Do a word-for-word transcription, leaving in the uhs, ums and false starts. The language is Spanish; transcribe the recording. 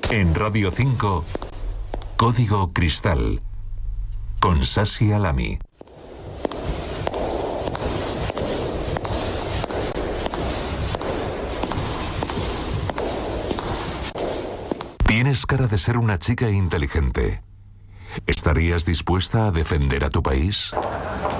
En Radio cinco, Código Cristal, con Sasi Alami. Tienes cara de ser una chica inteligente. ¿Estarías dispuesta a defender a tu país?